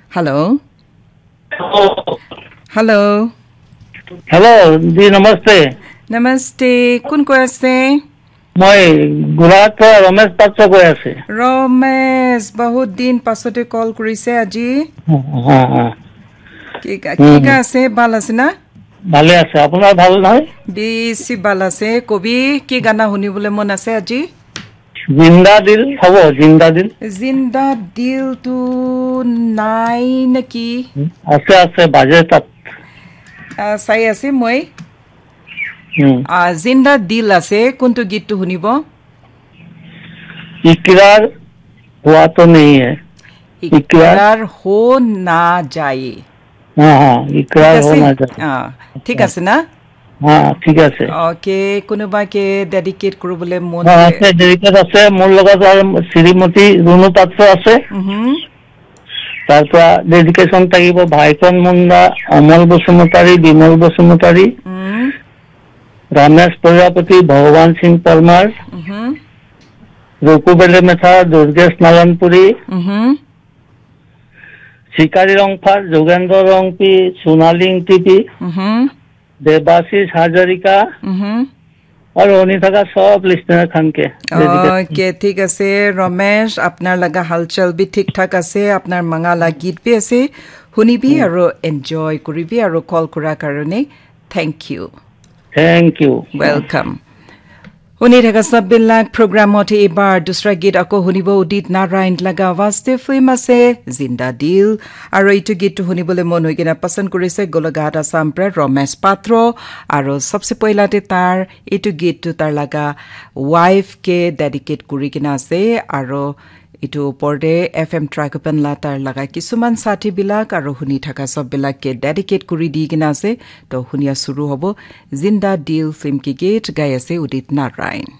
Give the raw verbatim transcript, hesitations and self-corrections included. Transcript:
Hello hello hello जी नमस्ते नमस्ते কোন কৈ আছে মই গুৰাত ৰমেশ পাত্ৰ কৈ আছে ৰমেশ বহুত দিন পাছতে কল কৰিছে আজি হ্যাঁ হ্যাঁ কি কি আছে ভাল আছে না ভালে আছে আপোনাৰ ভাল নহয় বেছি ভাল আছে কবি কি গানা শুনিবলৈ মন আছে আজি জিন্দা দিল হ'ব জিন্দা দিল জিন্দা দিল তো নাই নেকি আছে আছে বাজে তাত চাই আছে মই জিন্দা দিল আছে কোনটো গীতটো শুনিব इकरार हुआ तो नहीं है इकरार हो ना जाए हाँ हाँ इकरार हो ना जाए हाँ ठीक আছে না हाँ ठीक আছে ओके কোনোবাকে ডেডিকেট কৰিবলৈ মন আছে ডেডিকেট আছে মোৰ লগত শ্ৰীমতী ৰুণু পাত্ৰ আছে তাৰপৰা ডেডিকেশ্যন থাকিব ভাইকন মুণ্ডা অমল বসুমতাৰী বিমল বসুমতাৰী रमेश प्रजापति भगवान सिंह परमार रुकुबेले मेथा दुर्गेश नारायणपुरी शिकारी रंगफार जोगेंद्र रंगपी सोनालिंग टीपी देवाशीष हाजरिका और होनी थका सब लिस्टनर खान के ओके ठीक আছে रमेश আপনার লাগা হালচাল বি ঠিক ঠাক আছে আপনার মঙ্গলা গীত বি আছে শুনিবি আৰু এনজয় কৰিবি আৰু কল কৰাৰ কাৰণে thank U Thank you. Welcome. Huni thaga sabbilak programot ebar dusra git ako hunibo udit narayan laga waste film ase zinda dil aro itu git hunibole mon hoy kina pasan korise golagata sampre Ramesh Patro aro sabse poilate tar itu git tu tar laga wife ke dedicate kuri kina ase aro इटु परे FM ट्राइकोपेन लाटार लगा किसुमान साथी बिलाक आरो हुनी थाका सब बिलाक के डेडिकेट करि दि किना আছে तो हुनिया शुरू होबो जिंदा दिल फिल्म की गीत गाय আছে उदित नारायण